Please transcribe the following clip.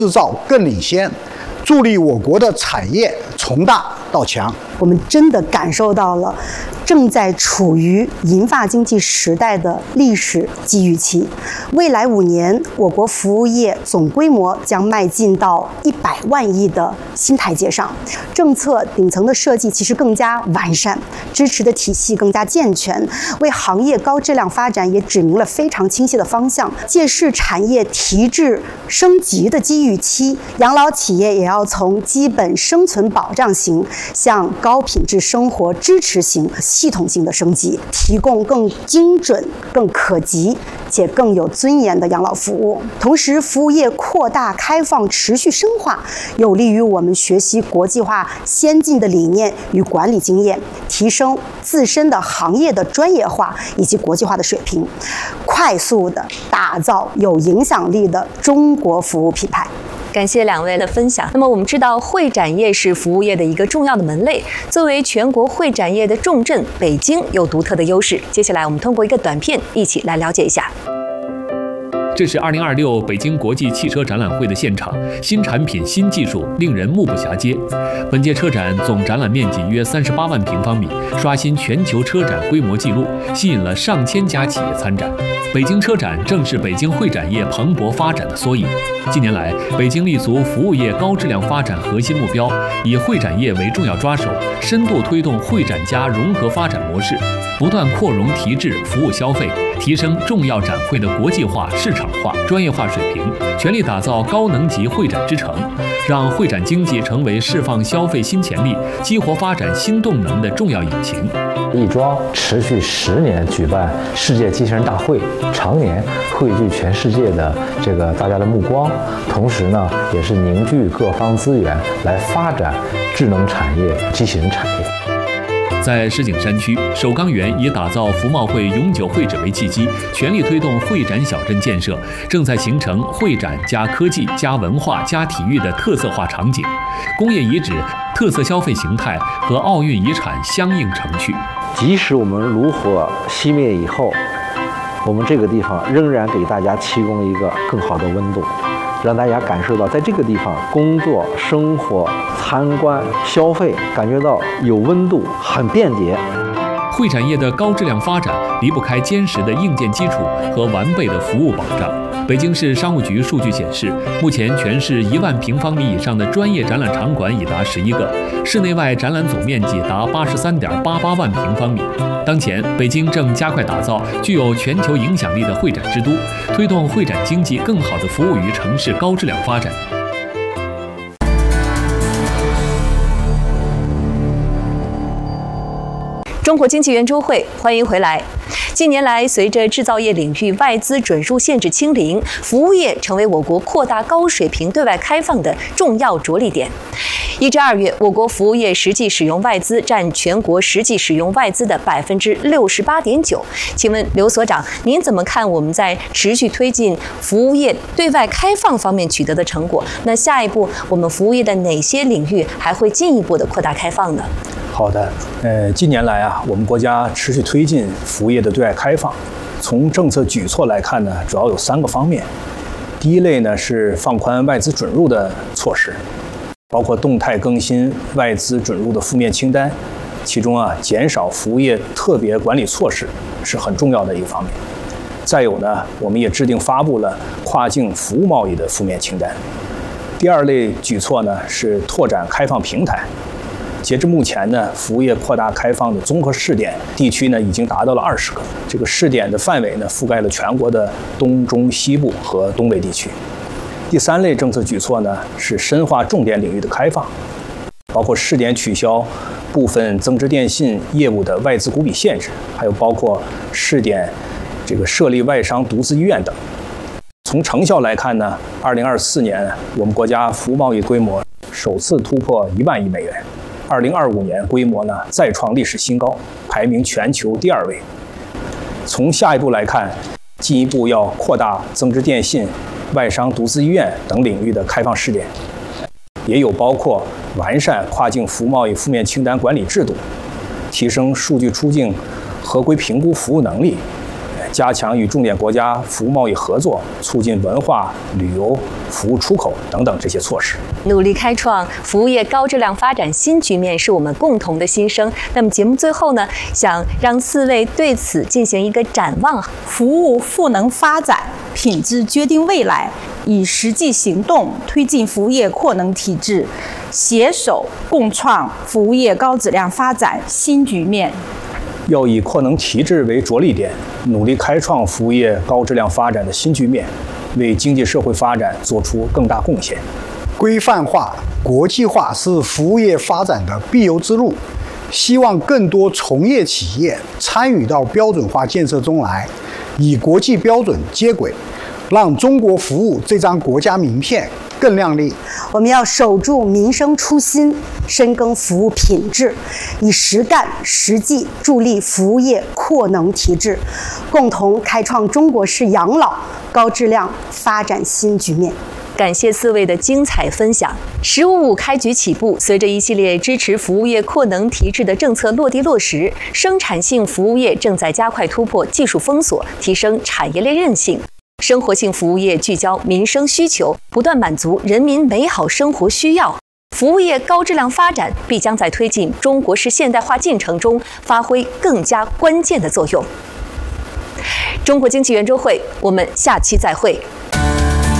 制造更领先，助力我国的产业从大到强。 我们真的感受到了正在处于银发经济时代的历史机遇期。未来5年，我国服务业总规模将迈进到100万亿的新台阶上。政策顶层的设计其实更加完善，支持的体系更加健全，为行业高质量发展也指明了非常清晰的方向。借势产业提质升级的机遇期，养老企业也要从基本生存保障型向高品质生活支持型系统性的升级，提供更精准、更可及且更有尊严的养老服务。同时，服务业扩大开放持续深化，有利于我们学习国际化先进的理念与管理经验，提升自身的行业的专业化以及国际化的水平，快速的打造有影响力的中国服务品牌。 感谢2位的分享。那么我们知道，会展业是服务业的一个重要的门类。作为全国会展业的重镇，北京有独特的优势。接下来，我们通过一个短片，一起来了解一下。 这是2026北京国际汽车展览会的现场，新产品、新技术令人目不暇接。本届车展总展览面积约38万平方米，刷新全球车展规模纪录，吸引了上千家企业参展。北京车展正是北京会展业蓬勃发展的缩影。近年来，北京立足服务业高质量发展核心目标，以会展业为重要抓手，深度推动会展加融合发展模式，不断扩容提质服务消费，提升重要展会的国际化、市场化、专业化水平，全力打造高能级会展之城，让会展经济成为释放消费新潜力、激活发展新动能的重要引擎。 亦庄持续10年举办世界机器人大会，常年汇聚全世界的大家的目光，同时呢，也是凝聚各方资源来发展智能产业、机器人产业。 在石景山区，首钢园以打造服贸会永久会址为契机，全力推动会展小镇建设，正在形成会展加科技加文化加体育的特色化场景，工业遗址、特色消费形态和奥运遗产相映成趣。 即使我们炉火熄灭以后，我们这个地方仍然给大家提供一个更好的温度，让大家感受到在这个地方工作、生活、参观、消费，感觉到有温度，很便捷。 会展业的高质量发展离不开坚实的硬件基础和完备的服务保障。北京市商务局数据显示，目前全市1万平方米以上的专业展览场馆已达11个，室内外展览总面积达83.88万平方米。当前，北京正加快打造具有全球影响力的会展之都，推动会展经济更好地服务于城市高质量发展。 中国经济圆桌会，欢迎回来。近年来，随着制造业领域外资准入限制清零，服务业成为我国扩大高水平对外开放的重要着力点。1至2月，我国服务业实际使用外资占全国实际使用外资的68.9%。请问刘所长，您怎么看我们在持续推进服务业对外开放方面取得的成果？那下一步，我们服务业的哪些领域还会进一步的扩大开放呢？ 好的，近年来啊，我们国家持续推进服务业的对外开放。从政策举措来看呢，主要有3个方面。第一类呢是放宽外资准入的措施，包括动态更新外资准入的负面清单，其中啊，减少服务业特别管理措施是很重要的一个方面。再有呢，我们也制定发布了跨境服务贸易的负面清单。第2类举措呢是拓展开放平台。截至目前呢，服务业扩大开放的综合试点地区呢，已经达到了20个。这个试点的范围呢，覆盖了全国的东中西部和东北地区。第3类政策举措呢，是深化重点领域的开放，包括试点取消部分增值电信业务的外资股比限制，还有包括试点设立外商独资医院等。从成效来看呢，2024年我们国家服务贸易规模首次突破1万亿美元。2025年规模呢再创历史新高，排名全球第2位。从下一步来看，进一步要扩大增值电信、外商独资医院等领域的开放试点，也有包括完善跨境服务贸易负面清单管理制度，提升数据出境合规评估服务能力， 加强与重点国家服务贸易合作，促进文化、旅游、服务出口等等这些措施。 努力开创服务业高质量发展新局面是我们共同的心声。那么节目最后呢，想让4位对此进行一个展望。 服务赋能发展，品质决定未来，以实际行动推进服务业扩能提质，携手共创服务业高质量发展新局面。 要以扩能提质为着力点，努力开创服务业高质量发展的新局面，为经济社会发展做出更大贡献。 规范化、国际化是服务业发展的必由之路，希望更多从业企业参与到标准化建设中来，以国际标准接轨，让中国服务这张国家名片更亮丽。 我们要守住民生初心，深耕服务品质，以实干实际助力服务业扩能提质，共同开创中国式养老高质量发展新局面。 感谢4位的精彩分享。“15+5”开局起步，随着一系列支持服务业扩能提质的政策落地落实，生产性服务业正在加快突破技术封锁，提升产业链韧性。生活性服务业聚焦民生需求，不断满足人民美好生活需要。服务业高质量发展必将在推进中国式现代化进程中发挥更加关键的作用。中国经济圆桌会，我们下期再会。